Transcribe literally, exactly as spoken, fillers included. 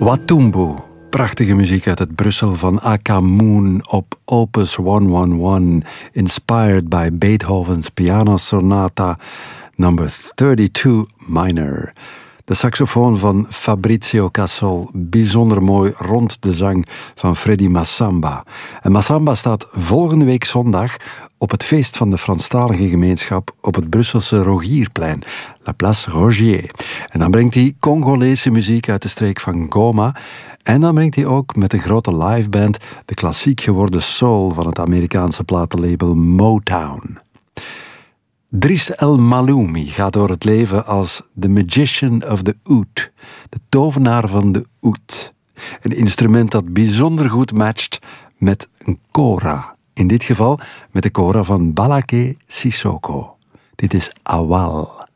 Watumbu. Prachtige muziek uit het Brussel van Aka Moon op Opus honderdelf, inspired by Beethoven's Piano Sonata number thirty-two minor. De saxofoon van Fabrizio Cassol, bijzonder mooi rond de zang van Freddy Massamba. En Massamba staat volgende week zondag op het feest van de Franstalige gemeenschap op het Brusselse Rogierplein, La Place Rogier. En dan brengt hij Congolese muziek uit de streek van Goma. En dan brengt hij ook met een grote liveband de klassiek geworden soul van het Amerikaanse platenlabel Motown. Driss El Maloumi gaat door het leven als The Magician of the Oud, de tovenaar van de oud. Een instrument dat bijzonder goed matcht met een kora. In dit geval met de kora van Balaké Sissoko. Dit is Awal.